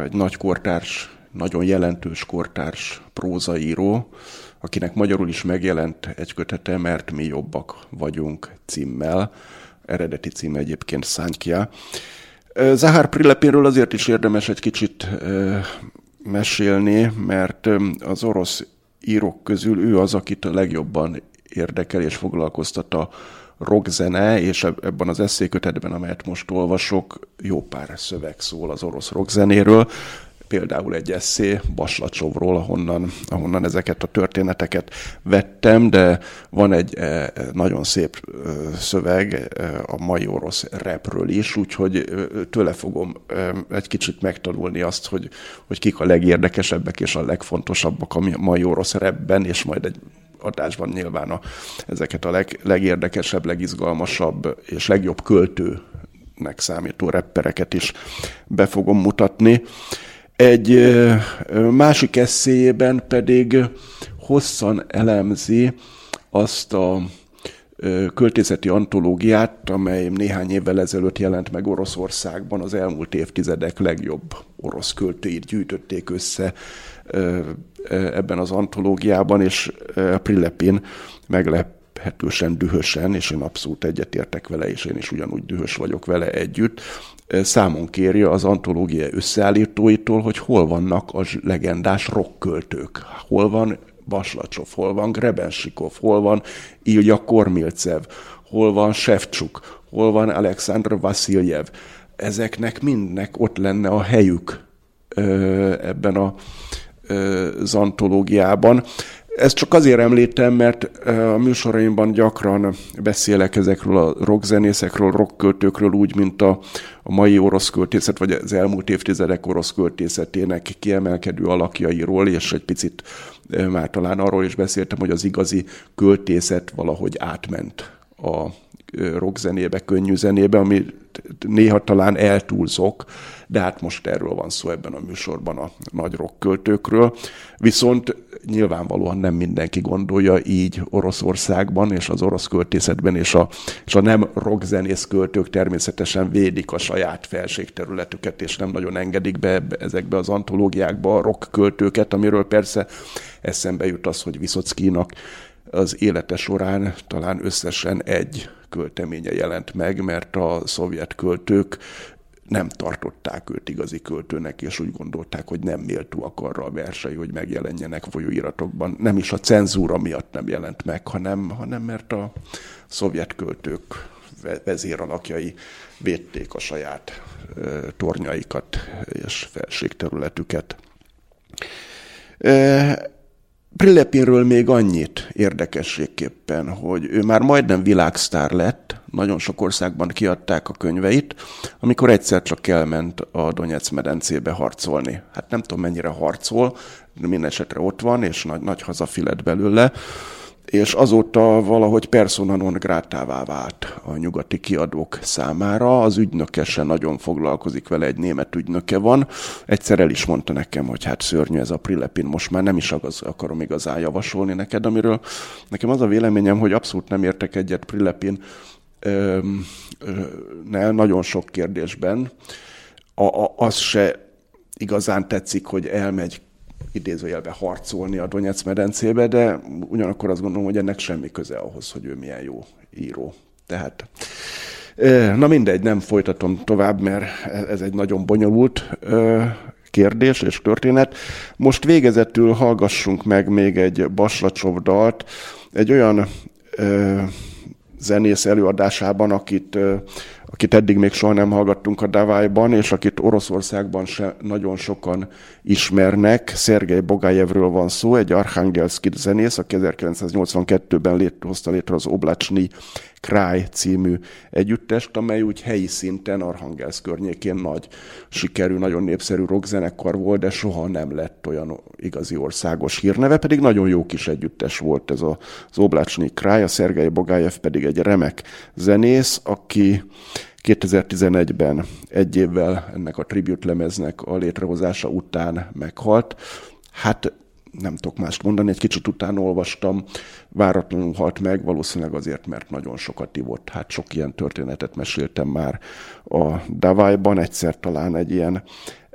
egy nagy kortárs, nagyon jelentős kortárs prózaíró, akinek magyarul is megjelent egy kötete, Mert mi jobbak vagyunk címmel. Eredeti címe egyébként Szántja. Zahár Prilepinről azért is érdemes egy kicsit mesélni, mert az orosz írók közül ő az, akit a legjobban érdekel és foglalkoztat a rockzene, és ebben az esszékötetben, amelyet most olvasok, jó pár szöveg szól az orosz rockzenéről. Például egy esszé Baslacsovról, ahonnan ezeket a történeteket vettem, de van egy nagyon szép szöveg a mai orosz rapről is, úgyhogy tőle fogom egy kicsit megtanulni azt, hogy kik a legérdekesebbek és a legfontosabbak a mai orosz rapben, és majd egy adásban nyilván ezeket a legérdekesebb, legizgalmasabb és legjobb költőnek számító rappereket is be fogom mutatni. Egy másik esszéjében pedig hosszan elemzi azt a költészeti antológiát, amely néhány évvel ezelőtt jelent meg Oroszországban. Az elmúlt évtizedek legjobb orosz költőit gyűjtötték össze ebben az antológiában, és Prilepin meglephetősen dühösen, és én abszolút egyetértek vele, és én is ugyanúgy dühös vagyok vele együtt, számon kéri az antológia összeállítóitól, hogy hol vannak a legendás rockköltők. Hol van Baslacsov, hol van Grebensikov, hol van Ilja Kormilcev, hol van Sevcsuk, hol van Alexandr Vasiljev. Ezeknek mindnek ott lenne a helyük ebben az antológiában. Ezt csak azért említem, mert a műsoraimban gyakran beszélek ezekről a rockzenészekről, rockköltőkről úgy, mint a mai orosz költészet, vagy az elmúlt évtizedek orosz költészetének kiemelkedő alakjairól, és egy picit már talán arról is beszéltem, hogy az igazi költészet valahogy átment a rockzenébe, könnyű zenébe, ami néha talán eltúlzok, de hát most erről van szó ebben a műsorban, a nagy rockköltőkről. Viszont nyilvánvalóan nem mindenki gondolja így Oroszországban, és az orosz költészetben, és a nem rockzenész költők természetesen védik a saját felségterületüket, és nem nagyon engedik be ezekbe az antológiákba a rockköltőket, amiről persze eszembe jut az, hogy Viszockinak az élete során talán összesen egy költeménye jelent meg, mert a szovjet költők nem tartották őt igazi költőnek, és úgy gondolták, hogy nem méltóak arra a versei, hogy megjelenjenek folyóiratokban. Nem is a cenzúra miatt nem jelent meg, hanem mert a szovjet költők vezéralakjai védték a saját tornyaikat és felségterületüket. Prilepinről még annyit érdekességképpen, hogy ő már majdnem világsztár lett, nagyon sok országban kiadták a könyveit, amikor egyszer csak elment a Donyeck medencébe harcolni. Hát nem tudom, mennyire harcol, de minden esetre ott van, és nagy hazafi lett belőle, és azóta valahogy persona non grátává vált a nyugati kiadók számára. Az ügynöke se nagyon foglalkozik vele, egy német ügynöke van. Egyszer el is mondta nekem, hogy hát szörnyű ez a Prilepin, most már nem is akarom igazán javasolni neked, amiről nekem az a véleményem, hogy abszolút nem értek egyet Prilepin nagyon sok kérdésben. Az se igazán tetszik, hogy elmegy idézőjelbe harcolni a Donyeck medencébe, de ugyanakkor azt gondolom, hogy ennek semmi köze ahhoz, hogy ő milyen jó író. Tehát, na mindegy, nem folytatom tovább, mert ez egy nagyon bonyolult kérdés és történet. Most végezetül hallgassunk meg még egy Baslacsov dalt, egy olyan zenész előadásában, akit eddig még soha nem hallgattunk a Davajban, és akit Oroszországban se nagyon sokan ismernek. Szergej Bogajevről van szó, egy arhangelszki zenész, aki 1982-ben hozta létre az Oblacsny Kraj című együttest, amely úgy helyi szinten Arhangelszk környékén nagy sikerű, nagyon népszerű rockzenekar volt, de soha nem lett olyan igazi országos hírneve, pedig nagyon jó kis együttes volt ez az Oblacsny Kraj, a Szergej Bogajev pedig egy remek zenész, aki 2011-ben, egy évvel ennek a tribute lemeznek a létrehozása után meghalt. Hát nem tudok mást mondani, egy kicsit utána olvastam, váratlanul halt meg, valószínűleg azért, mert nagyon sokat ivott. Hát sok ilyen történetet meséltem már a Davajban, egyszer talán egy ilyen